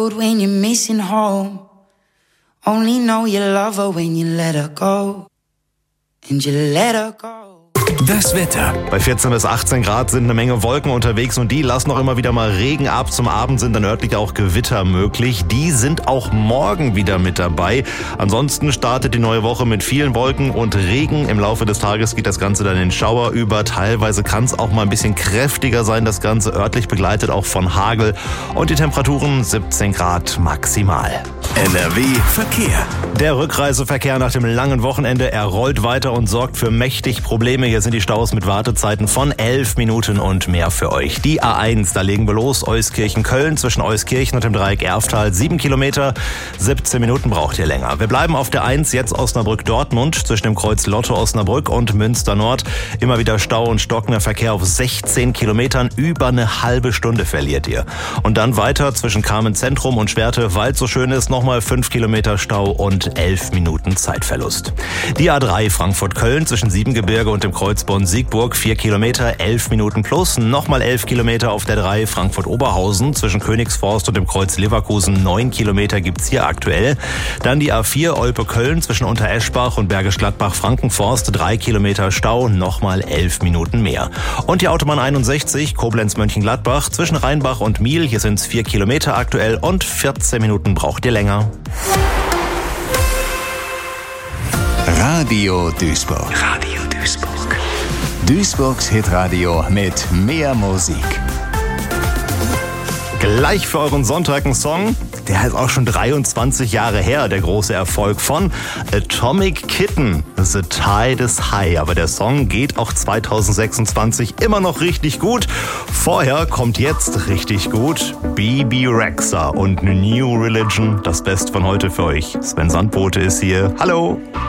When you're missing home, only know you love her when you let her go. And you let her go. Das Wetter. Bei 14 bis 18 Grad sind eine Menge Wolken unterwegs und die lassen auch immer wieder mal Regen ab. Zum Abend sind dann örtlich auch Gewitter möglich. Die sind auch morgen wieder mit dabei. Ansonsten startet die neue Woche mit vielen Wolken und Regen. Im Laufe des Tages geht das Ganze dann in Schauer über. Teilweise kann es auch mal ein bisschen kräftiger sein. Das Ganze örtlich begleitet auch von Hagel. Und die Temperaturen 17 Grad maximal. NRW Verkehr. Der Rückreiseverkehr nach dem langen Wochenende, er rollt weiter und sorgt für mächtig Probleme. Hier sind die Staus mit Wartezeiten von 11 Minuten und mehr für euch. Die A1, da legen wir los. Euskirchen-Köln zwischen Euskirchen und dem Dreieck Erftal. 7 Kilometer, 17 Minuten braucht ihr länger. Wir bleiben auf der 1, jetzt Osnabrück-Dortmund zwischen dem Kreuz Lotte-Osnabrück und Münster-Nord. Immer wieder Stau und stockender Verkehr auf 16 Kilometern. Über eine halbe Stunde verliert ihr. Und dann weiter zwischen Carmen-Zentrum und Schwerte, weil es so schön ist, nochmal 5 Kilometer Stau und 11 Minuten Zeitverlust. Die A3 Frankfurt-Köln zwischen Siebengebirge und dem Kreuz Bonn-Siegburg, 4 Kilometer, 11 Minuten plus. Nochmal 11 Kilometer auf der 3 Frankfurt-Oberhausen zwischen Königsforst und dem Kreuz Leverkusen. 9 Kilometer gibt's hier aktuell. Dann die A4 Olpe-Köln zwischen Untereschbach und Bergisch Gladbach-Frankenforst. 3 Kilometer Stau, nochmal 11 Minuten mehr. Und die Autobahn 61 Koblenz-Mönchengladbach zwischen Rheinbach und Miel. Hier sind's 4 Kilometer aktuell und 14 Minuten braucht ihr länger. Radio Duisburg. Radio Duisburg. Duisburgs Hitradio mit mehr Musik. Gleich für euren Sonntag ein Song, der ist auch schon 23 Jahre her, der große Erfolg von Atomic Kitten, The Tide is High. Aber der Song geht auch 2026 immer noch richtig gut. Vorher kommt jetzt richtig gut Bebe Rexha und New Religion, das Beste von heute für euch. Sven Sandbote ist hier. Hallo!